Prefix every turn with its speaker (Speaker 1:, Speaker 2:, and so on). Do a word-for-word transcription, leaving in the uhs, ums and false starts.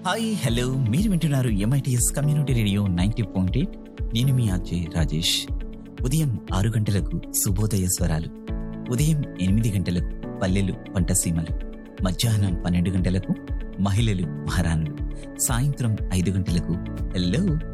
Speaker 1: Hi hello మీరు వింటున్నారు MITS community radio ninety point eight. నేను మీ అజయ్ రాజేష్. ఉదయం ఆరు గంటలకు శుభోదయ స్వరాలు, ఉదయం ఎనిమిది గంటలకు పల్లెలు పంటసీమలు, మధ్యాహ్నం పన్నెండు గంటలకు మహిళలు మహారాణులు, సాయంత్రం ఐదు గంటలకు హలో